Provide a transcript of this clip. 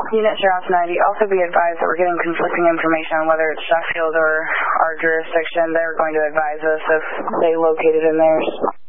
Unit Sheriff 90, also be advised that we're getting conflicting information on whether it's Sheffield or our jurisdiction. They're going to advise us if they located in theirs.